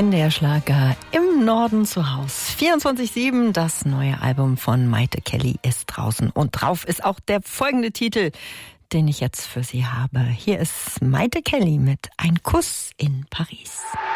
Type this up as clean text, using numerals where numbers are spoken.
NDR Schlager im Norden zu Haus. 24/7, das neue Album von Mayte Kelly ist draußen. Und drauf ist auch der folgende Titel, den ich jetzt für Sie habe. Hier ist Mayte Kelly mit Ein Kuss in Paris.